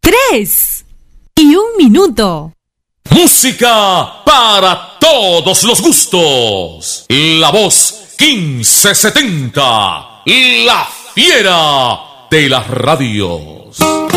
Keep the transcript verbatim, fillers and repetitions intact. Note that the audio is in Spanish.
tres y un minuto. Música para todos los gustos. La voz quince setenta, la fiera de las radios.